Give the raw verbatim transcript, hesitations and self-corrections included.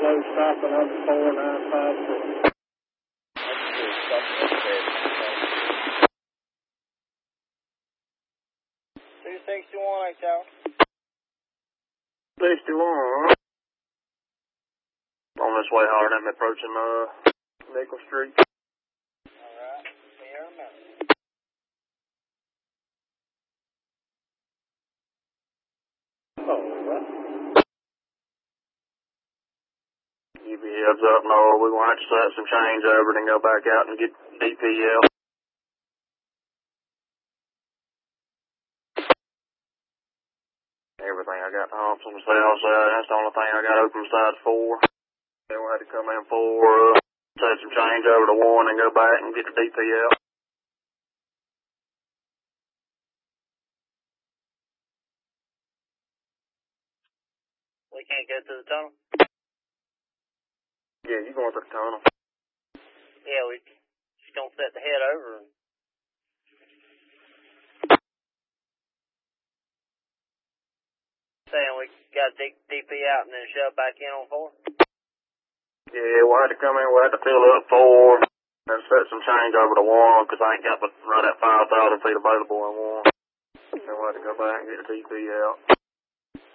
no stopping under four nine five six. two sixty-one, eight tower. sixty-one. On this way hard, I'm approaching uh, Nickel Street. Alright, see you in a minute. Alright. Give you heads up, Noah. We're going to have to set some change over and go back out and get D P L. Everything I got the humps on the south side. That's the only thing I got open besides four. Then we'll have to come in four, uh, set some change over to one and go back and get the D P L. We can't go through the tunnel? Yeah, you going through the tunnel. Yeah, we just gonna set the head over and saying we got D P out and then shove back in on four? Yeah, we'll have to come in, we'll have to fill up four and set some change over to one because I ain't got but right at five thousand feet available in one. Then we'll have to go back and get the D P out.